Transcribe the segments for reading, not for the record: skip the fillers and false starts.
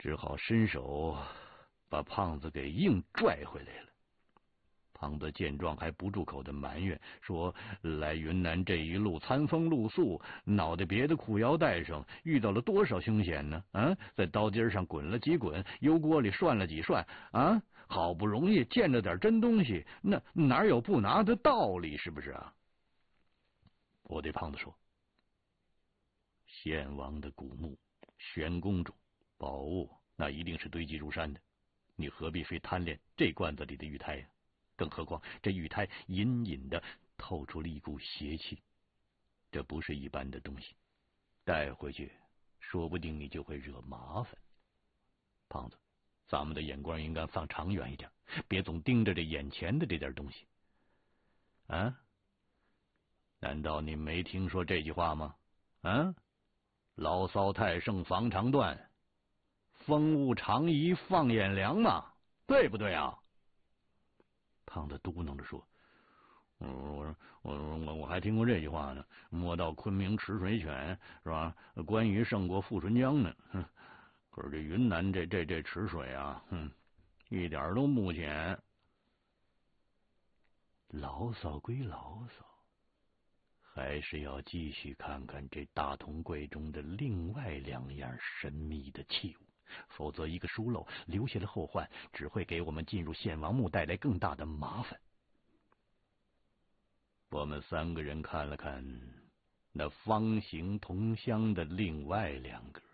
只好伸手把胖子给硬拽回来了。胖子见状还不住口的埋怨说，来云南这一路餐风露宿，脑袋别的裤腰带上遇到了多少凶险呢？在刀尖上滚了几滚，油锅里涮了几涮，好不容易见着点真东西，那哪有不拿的道理，是不是啊？我对胖子说，献王的古墓、玄公主、宝物，那一定是堆积如山的，你何必非贪恋这罐子里的玉胎呀？更何况这玉胎隐隐的透出了一股邪气，这不是一般的东西，带回去说不定你就会惹麻烦。胖子，咱们的眼光应该放长远一点，别总盯着这眼前的这点东西。难道你没听说这句话吗？牢骚太盛防肠断，风物长宜放眼量嘛，对不对啊？胖子嘟囔着说，我还听过这句话呢，摸到昆明池水犬是吧？关羽胜过富春江呢。可是这云南这池水啊，一点都不浅。牢骚归牢骚，还是要继续看看这大铜柜中的另外两样神秘的器物，否则一个疏漏留下了后患，只会给我们进入献王墓带来更大的麻烦。我们三个人看了看那方形铜箱的另外两格，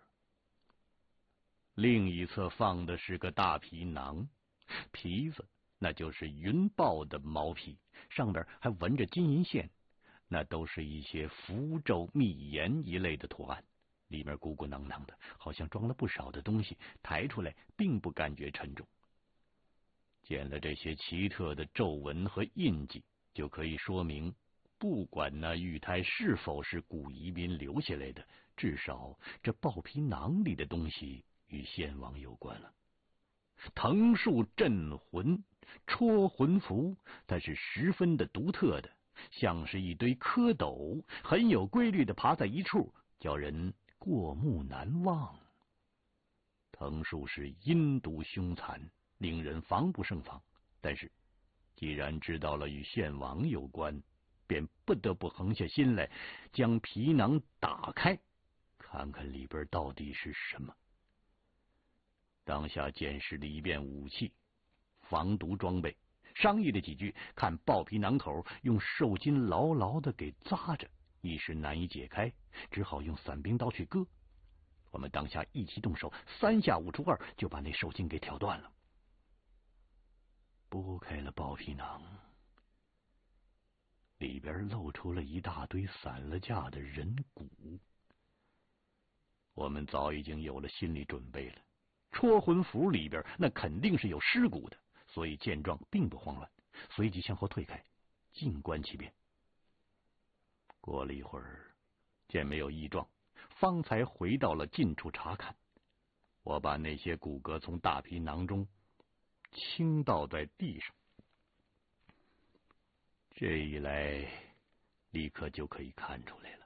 另一侧放的是个大皮囊，皮子那就是云豹的毛皮，上边还纹着金银线，那都是一些符咒密言一类的图案，里面鼓鼓囊囊的，好像装了不少的东西，抬出来并不感觉沉重。见了这些奇特的皱纹和印记，就可以说明不管那玉胎是否是古移民留下来的，至少这豹皮囊里的东西与献王有关了。藤树镇魂戳魂符，它是十分的独特的，像是一堆蝌蚪，很有规律的爬在一处，叫人过目难忘。藤树是阴毒凶残，令人防不胜防，但是既然知道了与献王有关，便不得不横下心来，将皮囊打开，看看里边到底是什么。当下检视了一遍武器、防毒装备，商议了几句，看豹皮囊口用寿巾牢牢的给扎着，一时难以解开，只好用伞兵刀去割。我们当下一起动手，3下5除2就把那寿巾给挑断了。拨开了豹皮囊，里边露出了一大堆散了架的人骨。我们早已经有了心理准备了，戳魂符里边那肯定是有尸骨的，所以见状并不慌乱，随即向后退开，静观其变。过了一会儿，见没有异状，方才回到了近处查看。我把那些骨骼从大皮囊中倾倒在地上，这一来立刻就可以看出来了，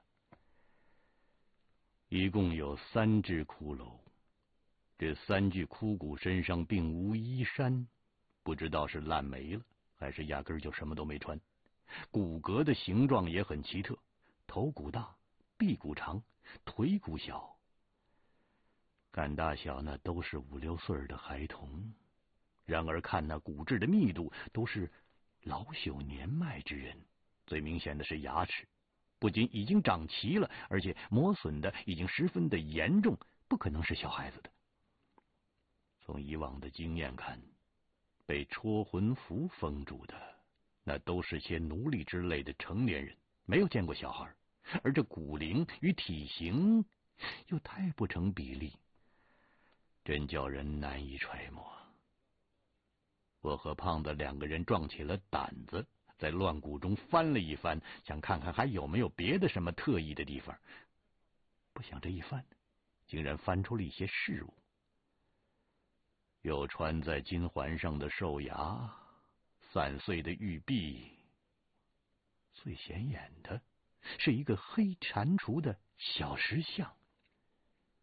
一共有3只骷髅，这3具枯骨身上并无衣衫，不知道是烂没了还是压根就什么都没穿。骨骼的形状也很奇特，头骨大，臂骨长，腿骨小，干大小那都是5、6岁的孩童。然而看那骨质的密度，都是老朽年迈之人。最明显的是牙齿，不仅已经长齐了，而且磨损的已经十分的严重，不可能是小孩子的。从以往的经验看，被戳魂符封住的那都是些奴隶之类的成年人，没有见过小孩，而这骨龄与体型又太不成比例，真叫人难以揣摩。我和胖子2个人壮起了胆子，在乱骨中翻了一翻，想看看还有没有别的什么特异的地方。不想这一翻，竟然翻出了一些事物，有穿在金环上的兽牙，散碎的玉璧，最显眼的是一个黑蟾蜍的小石像，